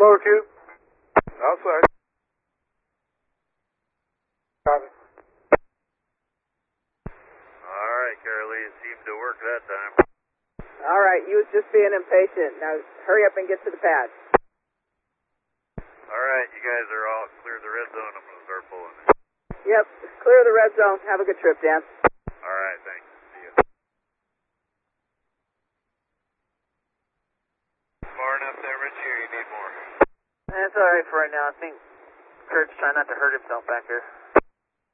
Lower cube. Outside. Copy. All right, Carolee, it seemed to work that time. All right, you was just being impatient. Now hurry up and get to the pad. All right, you guys are all clear the red zone. I'm going to start pulling. Yep, clear the red zone. Have a good trip, Dan. All right, thanks. See you. Far enough there, Richie, or you need more? That's all right for right now. I think Kurt's trying not to hurt himself back here.